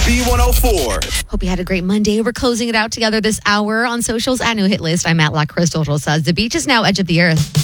B104. Hope you had a great Monday. We're closing it out together this hour on socials at New Hit List. I'm at La Crystal Rosas. The beach is now edge of the earth.